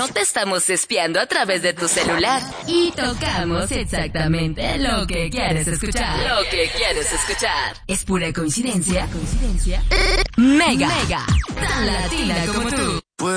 no te estamos espiando a través de tu celular. Y tocamos exactamente lo que quieres escuchar. Lo que quieres escuchar. ¿Es pura coincidencia? Mega. Tan latina como tú.